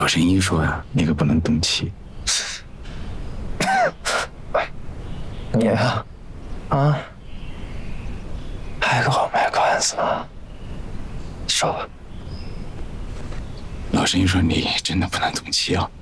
老神医说呀，那个不能动气。 你呀，还给我卖关子呢？说吧。 老神医说你真的不能动气啊。